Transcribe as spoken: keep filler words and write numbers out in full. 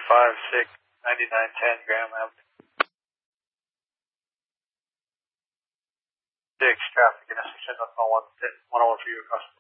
five six, ninety-nine ten Graham Avenue. Six traffic intersection, that's on one oh one for you across.